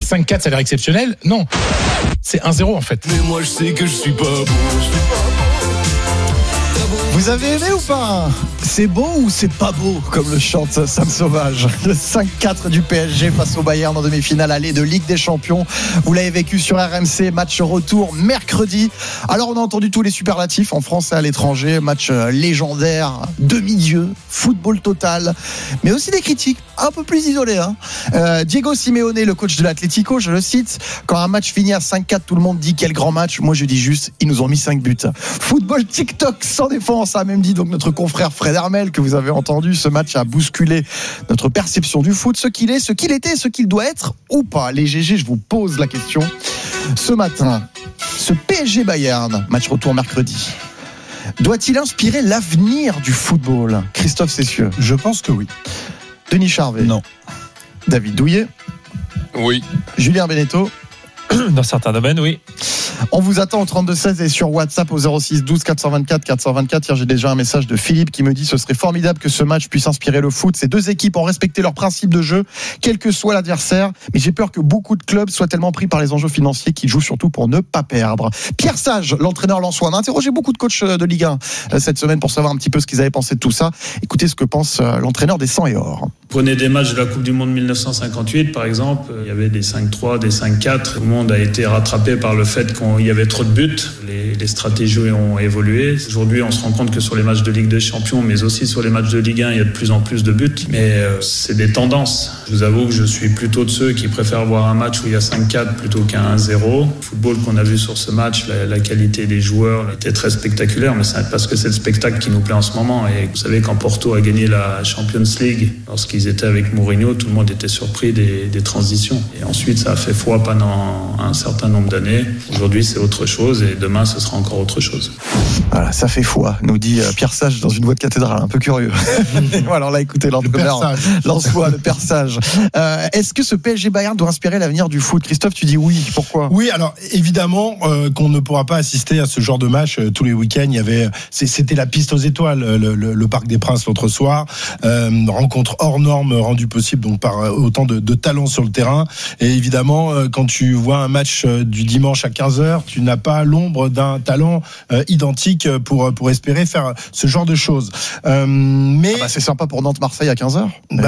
5-4, ça a l'air exceptionnel. Non, c'est 1-0 en fait. Mais moi je sais que je suis pas bon. Vous avez aimé ou pas ? C'est beau ou c'est pas beau, comme le chante Sam Sauvage ? Le 5-4 du PSG face au Bayern en demi-finale aller de Ligue des Champions. Vous l'avez vécu sur RMC, match retour mercredi. Alors on a entendu tous les superlatifs en France et à l'étranger. Match légendaire, demi-dieu, football total, mais aussi des critiques un peu plus isolées. Diego Simeone, le coach de l'Atlético, je le cite, quand un match finit à 5-4, tout le monde dit quel grand match. Moi je dis juste, ils nous ont mis 5 buts. Football TikTok sans défense, a même dit donc notre confrère Fred Hermel, que vous avez entendu. Ce match a bousculé notre perception du foot, ce qu'il est, ce qu'il était, ce qu'il doit être ou pas. Les GG, je vous pose la question. Ce matin, ce PSG Bayern, match retour mercredi, doit-il inspirer l'avenir du football ? Christophe Cessieux. Je pense que oui. Denis Charvet. Non. David Douillet. Oui. Julien Beneteau. Dans certains domaines, oui. On vous attend au 32-16 et sur WhatsApp au 06 12 424 424. Hier, j'ai déjà un message de Philippe qui me dit ce serait formidable que ce match puisse inspirer le foot. Ces deux équipes ont respecté leurs principes de jeu, quel que soit l'adversaire. Mais j'ai peur que beaucoup de clubs soient tellement pris par les enjeux financiers qu'ils jouent surtout pour ne pas perdre. Pierre Sage, l'entraîneur lensois. On a interrogé beaucoup de coachs de Ligue 1 cette semaine pour savoir un petit peu ce qu'ils avaient pensé de tout ça. Écoutez ce que pense l'entraîneur des 100 et or. Prenez des matchs de la Coupe du Monde 1958, par exemple. Il y avait des 5-3, des 5-4. Tout le monde a été rattrapé par le fait qu'il y avait trop de buts. Les stratégies ont évolué. Aujourd'hui, on se rend compte que sur les matchs de Ligue des Champions, mais aussi sur les matchs de Ligue 1, il y a de plus en plus de buts. Mais c'est des tendances. Je vous avoue que je suis plutôt de ceux qui préfèrent voir un match où il y a 5-4 plutôt qu'un 1-0. Le football qu'on a vu sur ce match, la qualité des joueurs était très spectaculaire, mais c'est parce que c'est le spectacle qui nous plaît en ce moment. Et vous savez, quand Porto a gagné la Champions League, lorsqu'ils étaient avec Mourinho, tout le monde était surpris des transitions. Et ensuite, ça a fait foi pendant un certain nombre d'années. Aujourd'hui, c'est autre chose et demain, ce sera encore autre chose. Voilà, ça fait foi, nous dit Pierre Sage dans une voix de cathédrale, un peu curieux. Voilà, on l'a écouté, l'entraîneur lensois, le Père Sage. Est-ce que ce PSG Bayern doit inspirer l'avenir du foot ? Christophe, tu dis oui, pourquoi ? Oui, alors évidemment qu'on ne pourra pas assister à ce genre de match tous les week-ends. C'était la piste aux étoiles, le Parc des Princes l'autre soir. Rencontre hors norme rendue possible donc par autant de talents sur le terrain. Et évidemment, quand tu vois un match du dimanche à 15h, tu n'as pas l'ombre d'un talent identique pour espérer faire ce genre de choses. Mais c'est sympa pour Nantes-Marseille à 15h.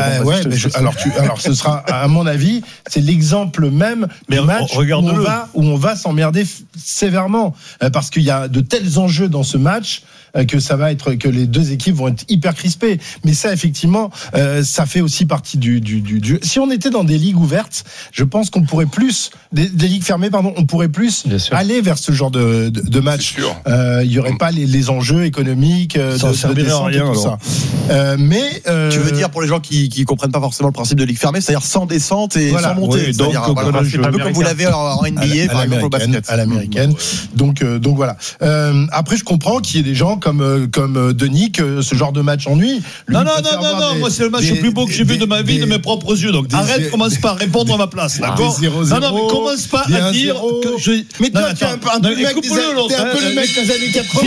Alors ce sera, à mon avis, c'est l'exemple même du match où on va s'emmerder sévèrement parce qu'il y a de tels enjeux dans ce match que les deux équipes vont être hyper crispées. Mais ça, effectivement, ça fait aussi partie du jeu. Si on était dans des ligues ouvertes, je pense qu'on pourrait plus des ligues fermées, on pourrait plus aller vers ce genre de match. Il y aurait pas les enjeux économiques de descente et tout ça. Tu veux dire pour les gens qui comprennent pas forcément le principe de ligue fermée, c'est-à-dire sans descente et sans montée. Oui, donc c'est un peu comme vous l'avez en NBA, par exemple au basket. À l'américaine. Donc voilà. Après, je comprends qu'il y ait des gens comme Denis que ce genre de match ennuie. Non, moi c'est le match le plus beau que j'ai vu de ma vie, de mes propres yeux. Donc commence pas à répondre à ma place, d'accord ? Non, mais commence pas à dire que je. Mais toi, tu es un peu le mec des années 80.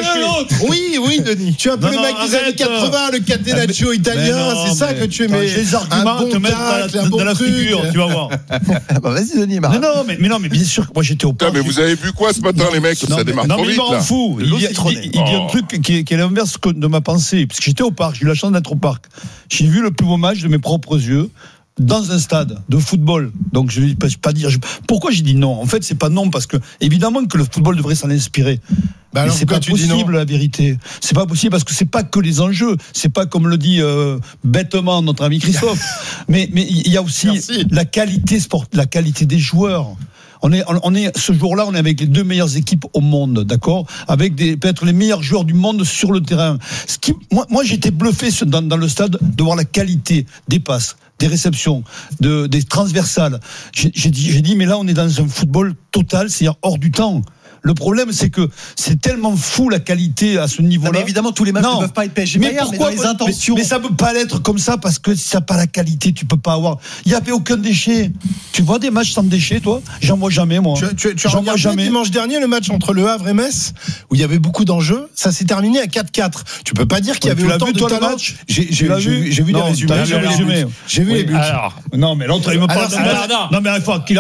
Oui, Denis. Tu es un peu le mec des années 80, le catenaccio italien, c'est ça que tu aimais. Les arguments te mettent dans la figure, tu vas voir. Vas-y, Denis. Non, mais bien sûr que moi j'étais au parc. Mais vous avez vu quoi ce matin, les mecs ? Ça démarre trop vite, là. Non, mais il m'en fout. Il dit un truc qui est l'inverse de ma pensée. Parce que j'étais au parc, j'ai eu la chance d'être au parc. J'ai vu le plus beau match de mes propres yeux dans un stade de football. Donc je ne vais pas dire. Pourquoi j'ai dit non ? En fait, c'est pas non parce que évidemment que le football devrait s'en inspirer. Mais c'est pas possible, la vérité. C'est pas possible parce que c'est pas que les enjeux. C'est pas comme le dit bêtement notre ami Christophe. mais il y a aussi la qualité la qualité des joueurs. On est ce jour-là, on est avec les deux meilleures équipes au monde, d'accord, avec peut-être les meilleurs joueurs du monde sur le terrain. Moi, j'étais bluffé dans le stade de voir la qualité des passes, des réceptions, des transversales. J'ai dit, mais là, on est dans un football total, c'est-à-dire hors du temps. Le problème, c'est que c'est tellement fou la qualité à ce niveau-là. Non, mais évidemment, tous les matchs ne peuvent pas être PSG Bayern, mais dans les intentions. Mais ça ne peut pas l'être comme ça parce que si ça n'a pas la qualité, tu ne peux pas avoir. Il n'y avait aucun déchet. Tu vois des matchs sans déchet, toi ? J'en vois jamais, moi. Tu as regardé dimanche dernier le match entre Le Havre et Metz où il y avait beaucoup d'enjeux. Ça s'est terminé à 4-4. Tu ne peux pas dire qu'il y avait autant de talent. J'ai vu les résumés. J'ai vu les buts. Non, mais l'autre, il me parle de. Non, mais il faut qu'il